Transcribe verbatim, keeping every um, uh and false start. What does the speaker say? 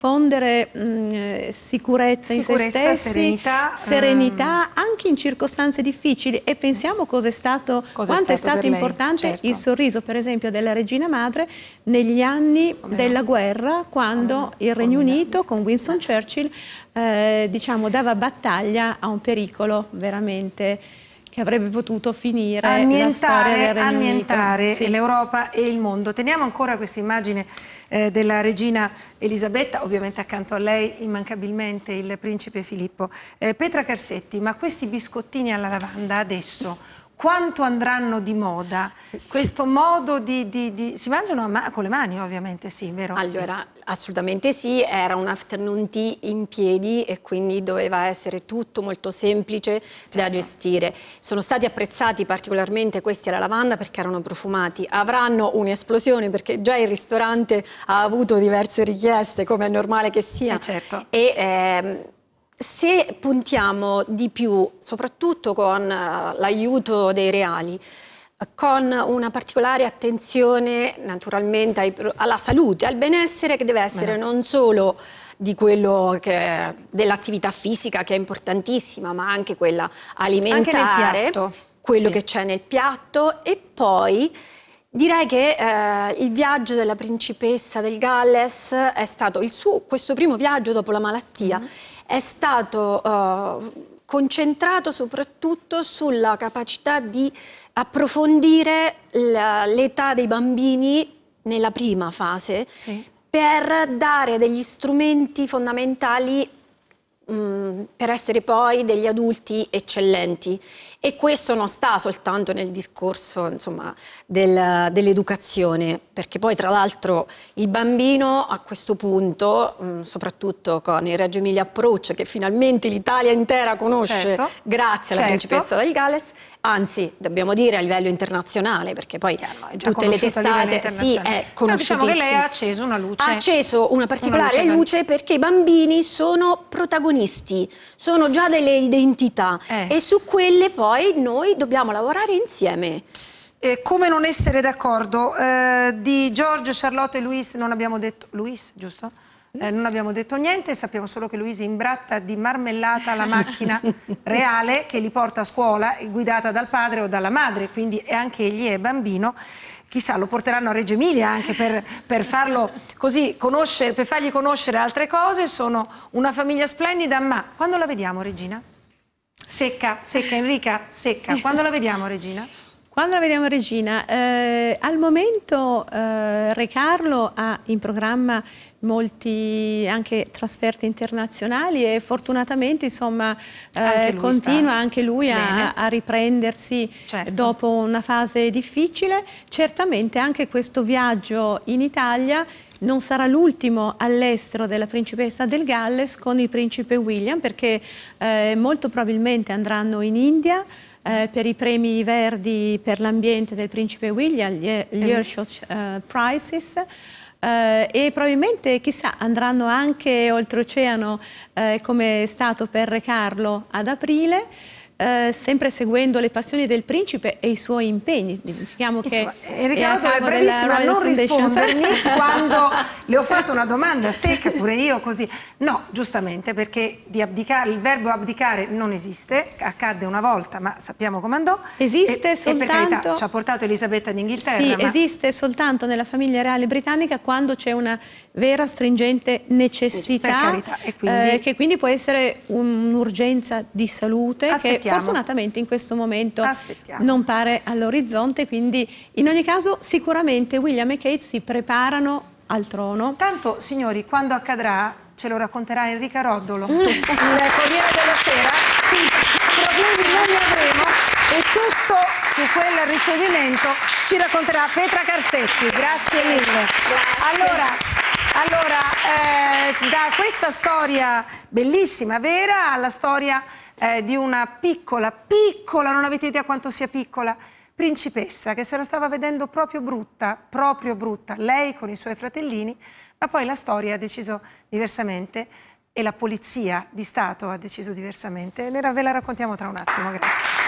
fondere mh, sicurezza, sicurezza, in se stessi, serenità, serenità um... anche in circostanze difficili, e pensiamo cosa è stato, cosa quanto è è stato, stato importante, certo. il sorriso per esempio della Regina Madre negli anni Come della no. guerra, quando no. il Regno Unito con Winston Churchill eh, diciamo, dava battaglia a un pericolo veramente che avrebbe potuto finire annientare, la storia del Regno annientare sì. l'Europa e il mondo. Teniamo ancora questa immagine eh, della regina Elisabetta, ovviamente accanto a lei immancabilmente il principe Filippo. Eh, Petra Carsetti, ma questi biscottini alla lavanda adesso quanto andranno di moda? Questo modo di... di, di... si mangiano ma con le mani ovviamente, sì, vero? Allora, sì. assolutamente sì, era un afternoon tea in piedi e quindi doveva essere tutto molto semplice certo. da gestire. Sono stati apprezzati particolarmente questi alla lavanda perché erano profumati. Avranno un'esplosione perché già il ristorante ha avuto diverse richieste, come è normale che sia. Eh certo. E, ehm, se puntiamo di più, soprattutto con uh, l'aiuto dei reali, con una particolare attenzione naturalmente ai, alla salute, al benessere che deve essere no. non solo di quello che dell'attività fisica che è importantissima, ma anche quella alimentare, anche nel quello sì. che c'è nel piatto, e poi direi che eh, il viaggio della principessa del Galles è stato il suo, questo primo viaggio dopo la malattia, mm-hmm. è stato uh, concentrato soprattutto sulla capacità di approfondire l'età dei bambini nella prima fase sì. per dare degli strumenti fondamentali mh, per essere poi degli adulti eccellenti. E questo non sta soltanto nel discorso insomma, del, dell'educazione, perché poi tra l'altro il bambino a questo punto, mh, soprattutto con il Reggio Emilia Approach, che finalmente l'Italia intera conosce certo. grazie alla certo. principessa del Galles, anzi dobbiamo dire a livello internazionale, perché poi no, tutte le testate sì, è conosciutissimo. No, diciamo che lei ha acceso una luce. Ha acceso una particolare una luce, luce perché i bambini sono protagonisti, sono già delle identità eh. e su quelle poi Poi noi dobbiamo lavorare insieme. Eh, come non essere d'accordo? Eh, di George, Charlotte e Louise non abbiamo detto... Louise, giusto? Eh, non abbiamo detto niente, sappiamo solo che Louise imbratta di marmellata la macchina reale che li porta a scuola, guidata dal padre o dalla madre, quindi anche egli è bambino. Chissà, lo porteranno a Reggio Emilia anche per, per farlo così, conoscere, per fargli conoscere altre cose. Sono una famiglia splendida, ma quando la vediamo, Regina? Secca, secca, Enrica, secca. Quando la vediamo, Regina? Quando la vediamo, Regina? Eh, al momento eh, Re Carlo ha in programma molti anche trasferte internazionali e fortunatamente insomma eh, anche continua anche lui a, a riprendersi certo. dopo una fase difficile. Certamente anche questo viaggio in Italia non sarà l'ultimo all'estero della principessa del Galles con il principe William, perché eh, molto probabilmente andranno in India eh, per i premi verdi per l'ambiente del principe William, gli, gli Earthshot uh, Prizes, eh, e probabilmente, chissà, andranno anche oltreoceano eh, come è stato per Re Carlo ad aprile. Eh, sempre seguendo le passioni del principe e i suoi impegni. Dimentichiamo che Enrica Rodolo è bravissima a non rispondermi quando le ho fatto una domanda secca, pure io così. No, giustamente, perché di abdicare, il verbo abdicare non esiste, accadde una volta, ma sappiamo come andò. Esiste e, soltanto... E per carità, ci ha portato Elisabetta d'Inghilterra. Sì, ma... esiste soltanto nella famiglia reale britannica quando c'è una vera stringente necessità, per carità. E quindi... Eh, che quindi può essere un'urgenza di salute. Aspettiamo. Che fortunatamente in questo momento Aspettiamo. non pare all'orizzonte, quindi in ogni caso sicuramente William e Kate si preparano al trono. Tanto, signori, quando accadrà ce lo racconterà Enrica Rodolo, mm. il Corriere della Sera, problemi non ne avremo e tutto su quel ricevimento ci racconterà Petra Carsetti. Grazie mille. Grazie. Allora, allora eh, da questa storia bellissima, vera, alla storia Eh, di una piccola, piccola, non avete idea quanto sia piccola, principessa che se la stava vedendo proprio brutta, proprio brutta, lei con i suoi fratellini, ma poi la storia ha deciso diversamente e la polizia di Stato ha deciso diversamente. Ve la raccontiamo tra un attimo, grazie.